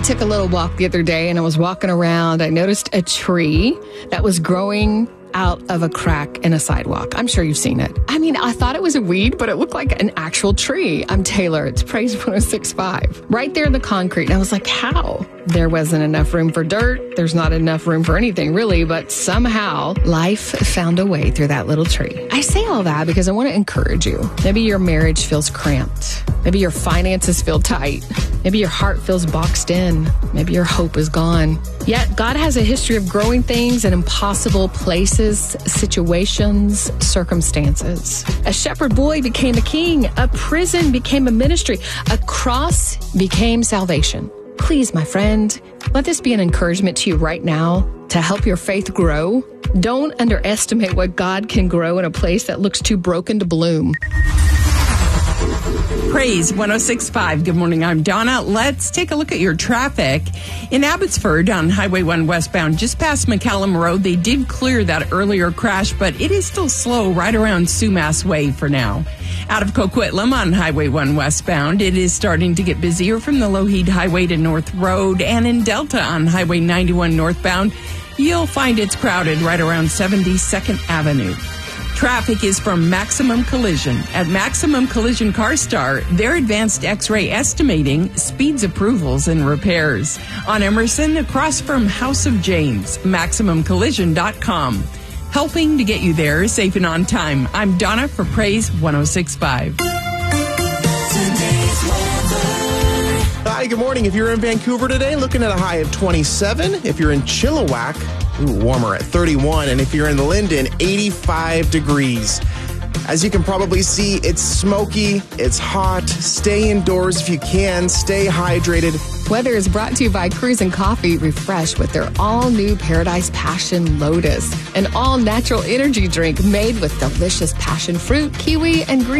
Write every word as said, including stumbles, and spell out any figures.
took a little walk the other day and I was walking around. I noticed a tree that was growing out of a crack in a sidewalk. I'm sure you've seen it. I mean, I thought it was a weed, but it looked like an actual tree. I'm Taylor. It's Praise one oh six point five. Right there in the concrete. And I was like, how? There wasn't enough room for dirt. There's not enough room for anything, really. But somehow, life found a way through that little tree. I say all that because I want to encourage you. Maybe your marriage feels cramped. Maybe your finances feel tight. Maybe your heart feels boxed in. Maybe your hope is gone. Yet, God has a history of growing things in impossible places, situations, circumstances. A shepherd boy became a king. A prison became a ministry. A cross became salvation. Please, my friend, let this be an encouragement to you right now to help your faith grow. Don't underestimate what God can grow in a place that looks too broken to bloom. Praise one oh six point five. Good morning. I'm Donna. Let's take a look at your traffic. In Abbotsford on Highway one westbound, just past McCallum Road, they did clear that earlier crash, but it is still slow right around Sumas Way for now. Out of Coquitlam on Highway one westbound, it is starting to get busier from the Lougheed Highway to North Road, and in Delta on Highway ninety-one northbound, you'll find it's crowded right around seventy-second Avenue. Traffic is from Maximum Collision. At Maximum Collision CarStar, their advanced X-ray estimating speeds approvals and repairs. On Emerson, across from House of James, maximum collision dot com. Helping to get you there safe and on time. I'm Donna for Praise one oh six point five. Hi, good morning. If you're in Vancouver today, looking at a high of twenty-seven. If you're in Chilliwack, ooh, warmer at thirty-one. And if you're in Linden, eighty-five degrees. As you can probably see, it's smoky, it's hot. Stay indoors if you can. Stay hydrated. Weather is brought to you by Cruise and Coffee. Refresh with their all-new Paradise Passion Lotus, an all-natural energy drink made with delicious passion fruit, kiwi, and green